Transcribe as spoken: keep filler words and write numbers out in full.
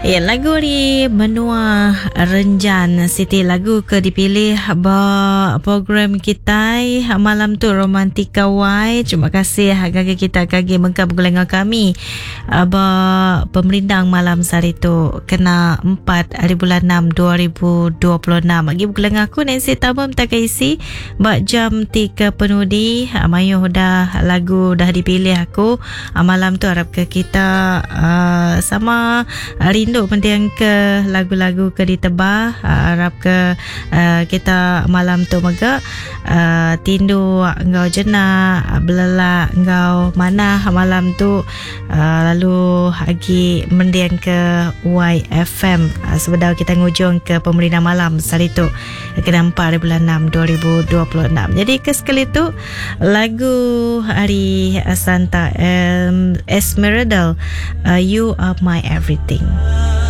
Ya, lagu di Menua Renjan Siti lagu ke dipilih ba program kita malam tu Romantika Wai. Terima kasih gagi kita gagi mengkap gulengan kami ba pemerindang malam sari tu kena empat hari bulan enam dua ribu dua puluh enam. Bagi gulengan aku Nancy Tabam tak isi ba jam tiga penudi mayuh dah lagu dah dipilih aku malam tu harap ke kita uh, sama rindu penting ke lagu-lagu ke ditebah harap ke uh, kita malam tu mega uh, tindu engkau jena belala engkau mana malam tu uh, lalu lagi mendiang ke Y F M uh, sebedau kita ngujung ke pemerintah malam sari tu kena empat hari bulan enam dua ribu dua puluh enam. Jadi ke sekali tu lagu hari Santa um, Esmeralda uh, You Are My Everything.